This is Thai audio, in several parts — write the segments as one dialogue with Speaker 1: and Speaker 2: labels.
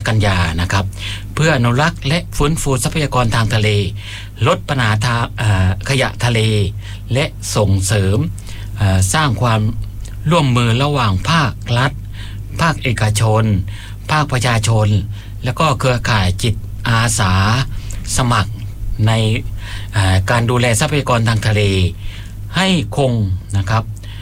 Speaker 1: กันยานะครับเพื่ออนุรักษ์และฟื้นฟูทรัพยากรทางทะเลลดปัญหาขยะทะเลและส่งเสริมสร้างความร่วมมือระหว่างภาครัฐภาคเอกชนภาคประชาชนแล้วก็เครือข่ายจิตอาสาสมัครในการดูแลทรัพยากรทางทะเลให้คงนะครับ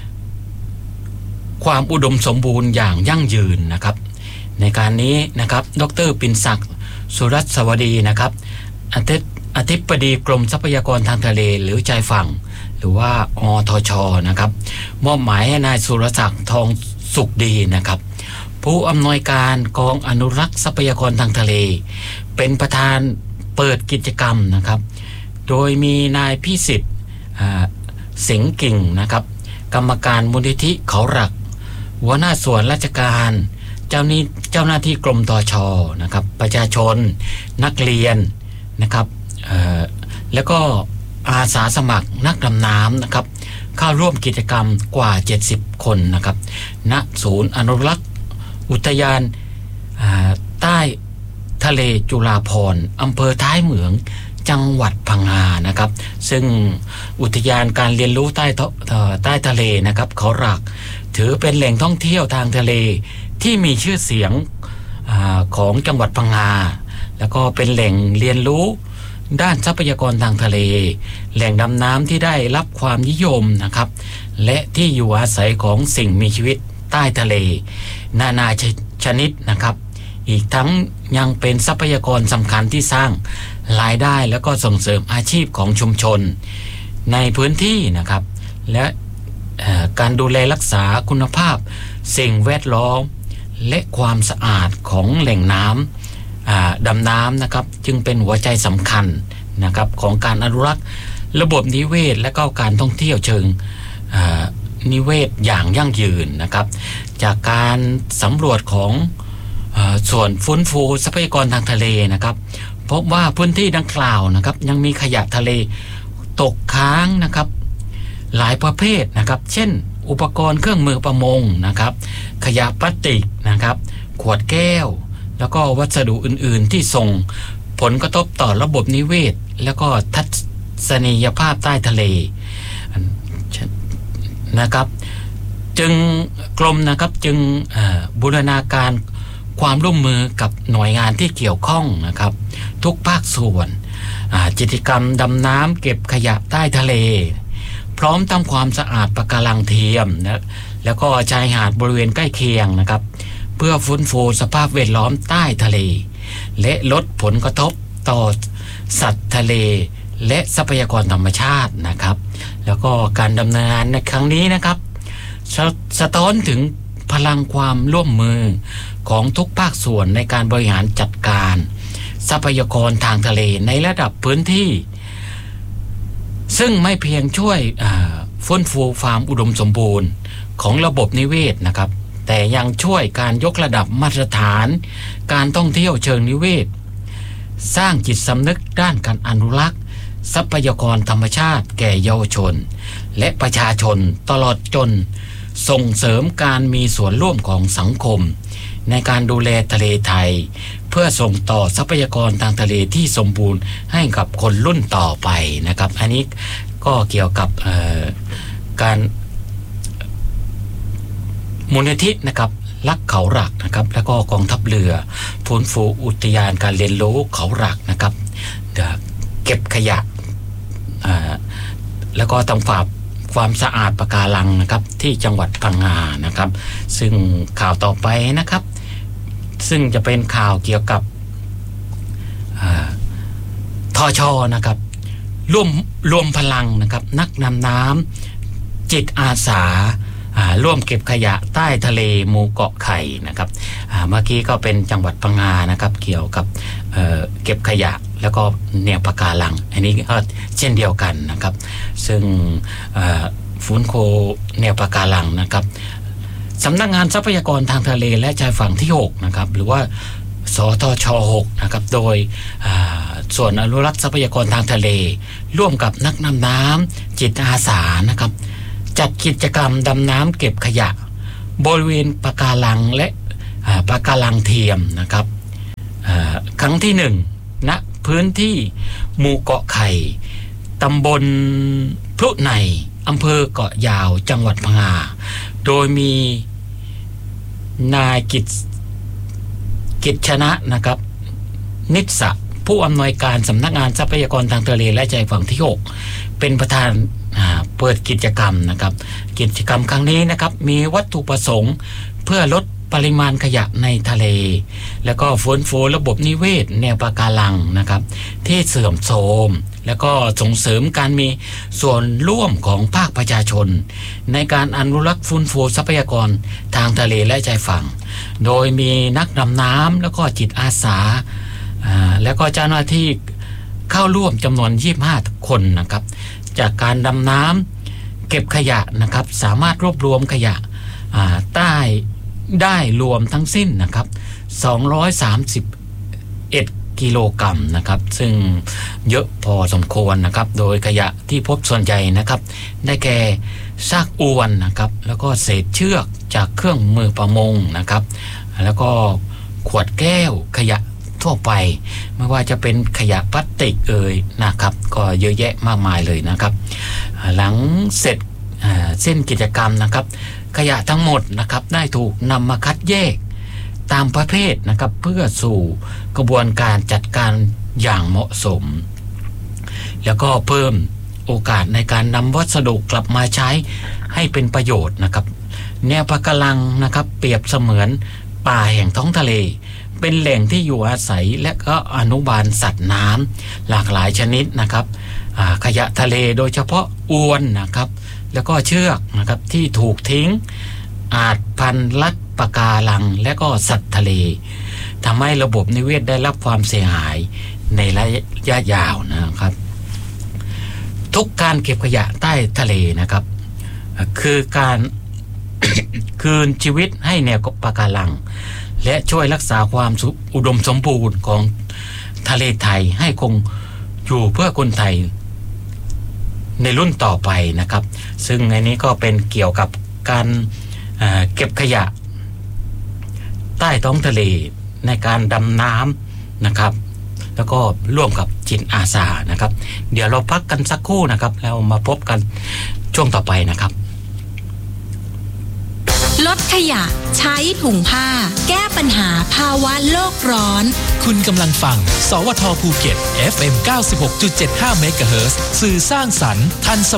Speaker 1: ความอุดมสมบูรณ์อย่างยั่งยืนนะครับในการนี้นะครับดร.ปิ่นศักดิ์สุรัสวดีนะครับอธิบดีกรมทรัพยากรทางทะเลหรือชายฝั่งหรือว่าอทช.นะครับมอบหมายให้นายสุรศักดิ์ทองสุขดีนะครับผู้อำนวยการกองอนุรักษ์ทรัพยากรทางทะเลเป็นประธานเปิดกิจกรรมนะครับโดยมีนายพิสิทธิ์สิงห์กิ่งนะครับกรรมการมูลนิธิเขาหลักหัวหน้าส่วนราชการเจ้าหน้าที่กรมตช.นะครับประชาชนนักเรียนนะครับแล้วก็อาสาสมัครนักดำน้ำนะครับเข้าร่วมกิจกรรมกว่า70คนนะครับณศูนย์อนุรักษ์อุทยานใต้ทะเลจุฬาภรณ์อำเภอท้ายเหมืองจังหวัดพังงานะครับซึ่งอุทยานการเรียนรู้ใต้ทะเลนะครับเขาหลักถือเป็นแหล่งท่องเที่ยวทางทะเลที่มีชื่อเสียงของจังหวัดพังงาแล้วก็เป็นแหล่งเรียนรู้ด้านทรัพยากรทางทะเลแหล่งดำน้ำที่ได้รับความนิยมนะครับและที่อยู่อาศัยของสิ่งมีชีวิตใต้ทะเลนานาชนิดนะครับอีกทั้งยังเป็นทรัพยากรสำคัญที่สร้างรายได้แล้วก็ส่งเสริมอาชีพของชุมชนในพื้นที่นะครับและการดูแลรักษาคุณภาพสิ่งแวดล้อมและความสะอาดของแหล่งน้ำดำน้ำนะครับจึงเป็นหัวใจสำคัญนะครับของการอนุรักษ์ระบบนิเวศและก็การท่องเที่ยวเชิงนิเวศอย่างยั่งยืนนะครับจากการสำรวจของส่วนฟื้นฟูทรัพยากรทางทะเลนะครับพบว่าพื้นที่ดังกล่าวนะครับยังมีขยะทะเลตกค้างนะครับหลายประเภทนะครับเช่นอุปกรณ์เครื่องมือประมงนะครับขยะพลาสติกนะครับขวดแก้วแล้วก็วัสดุอื่นๆที่ส่งผลกระทบต่อระบบนิเวศแล้วก็ทัศนียภาพใต้ทะเลนะครับจึงกรมนะครับจึงบูรณาการความร่วมมือกับหน่วยงานที่เกี่ยวข้องนะครับทุกภาคส่วนกิจกรรมดำน้ำเก็บขยะใต้ทะเลพร้อมทำความสะอาดปะการังเทียมนะแล้วก็ชายหาดบริเวณใกล้เคียงนะครับเพื่อฟื้นฟูสภาพแวดล้อมใต้ทะเลและลดผลกระทบต่อสัตว์ทะเลและทรัพยากรธรรมชาตินะครับแล้วก็การดำเนินงานในครั้งนี้นะครับสะท้อนถึงพลังความร่วมมือของทุกภาคส่วนในการบริหารจัดการทรัพยากรทางทะเลในระดับพื้นที่ซึ่งไม่เพียงช่วยฟื้นฟูความอุดมสมบูรณ์ของระบบนิเวศนะครับแต่ยังช่วยการยกระดับมาตรฐานการท่องเที่ยวเชิงนิเวศสร้างจิตสำนึกด้านการอนุรักษ์ทรัพยากรธรรมชาติแก่เยาวชนและประชาชนตลอดจนส่งเสริมการมีส่วนร่วมของสังคมในการดูแลทะเลไทยเพื่อส่งต่อทรัพยากรทางทะเลที่สมบูรณ์ให้กับคนรุ่นต่อไปนะครับอันนี้ก็เกี่ยวกับการมูลนิธินะครับรักเขาหลักนะครับแล้วก็กองทัพเรือฟื้นฟูอุทยานการเรียนรู้เขาหลักนะครับเก็บขยะแล้วก็ทำความสะอาดปะการังนะครับที่จังหวัดพังงานะครับซึ่งข่าวต่อไปนะครับซึ่งจะเป็นข่าวเกี่ยวกับทช.นะครับร่วมพลังนะครับนักดำน้ำจิตอาสาร่วมเก็บขยะใต้ทะเลหมู่เกาะไข่นะครับเมื่อกี้ก็เป็นจังหวัดพังงานะครับเกี่ยวกับเก็บขยะแล้วก็แนวปะการังอันนี้ก็เช่นเดียวกันนะครับซึ่งฟื้นฟูแนวปะการังนะครับสำนักงานทรัพยากรทางทะเลและชายฝั่งที่6นะครับหรือว่าสทช. 6นะครับโดยส่วนอนุรักษ์ทรัพยากรทางทะเลร่วมกับนักดำน้ำจิตอาสานะครับจัดกิจกรรมดำน้ำเก็บขยะบริเวณปะการังและปะการังเทียมนะครับรั้งที่1ณพื้นที่หมู่เกาะไข่ตำบลพลุในอำเภอเกาะยาวจังหวัดพังงาโดยมีนายกิจชนะนะครับนิสสะผู้อำนวยการสำนักงานทรัพยากรทางทะเลและชายฝั่งที่6เป็นประธานเปิดกิจกรรมนะครับกิจกรรมครั้งนี้นะครับมีวัตถุประสงค์เพื่อลดปริมาณขยะในทะเลแล้วก็ฟื้นฟูระบบนิเวศแนวปะการังนะครับที่เสื่อมโทรมแล้วก็ส่งเสริมการมีส่วนร่วมของภาคประชาชนในการอนุรักษ์ฟื้นฟูทรัพยากรทางทะเลและชายฝั่งโดยมีนักดำน้ำแล้วก็จิตอาสาแล้วก็เจ้าหน้าที่เข้าร่วมจำนวน25 คนนะครับจากการดำน้ำเก็บขยะนะครับสามารถรวบรวมขยะได้รวมทั้งสิ้นนะครับ231กิโลกรัมนะครับซึ่งเยอะพอสมควรนะครับโดยขยะที่พบส่วนใหญ่นะครับได้แก่ซากอวนนะครับแล้วก็เศษเชือกจากเครื่องมือประมงนะครับแล้วก็ขวดแก้วขยะทั่วไปไม่ว่าจะเป็นขยะพลาสติกนะครับก็เยอะแยะมากมายเลยนะครับหลังเสร็จสิ้นกิจกรรมนะครับขยะทั้งหมดนะครับได้ถูกนำมาคัดแยกตามประเภทนะครับเพื่อสู่กระบวนการจัดการอย่างเหมาะสมแล้วก็เพิ่มโอกาสในการนำวัสดุกลับมาใช้ให้เป็นประโยชน์นะครับแนวปะการังนะครับเปรียบเสมือนป่าแห่งท้องทะเลเป็นแหล่งที่อยู่อาศัยและก็อนุบาลสัตว์น้ำหลากหลายชนิดนะครับขยะทะเลโดยเฉพาะอวนนะครับแล้วก็เชือกนะครับที่ถูกทิ้งอาจพันลัดปะการังและก็สัตว์ทะเลทำให้ระบบนิเวศได้รับความเสียหายในระยะยาวนะครับทุกการเก็บขยะใต้ทะเลนะครับคือการ คืนชีวิตให้แนวปะการังและช่วยรักษาความอุดมสมบูรณ์ของทะเลไทยให้คงอยู่เพื่อคนไทยในรุ่นต่อไปนะครับซึ่งอันนี้ก็เป็นเกี่ยวกับการเก็บขยะใต้ท้องทะเลในการดำน้ำนะครับแล้วก็ร่วมกับจิตอาสานะครับเดี๋ยวเราพักกันสักครู่นะครับแล้วมาพบกันช่วงต่อไปนะครับ
Speaker 2: ลดขยะใช้ถุงผ้าแก้ปัญหาภาวะโลกร้อน
Speaker 3: คุณกำลังฟังสวทภูเก็ต FM 96.75 เมกะเฮิรตซ์สื่อสร้างสรรค์ทันสมัย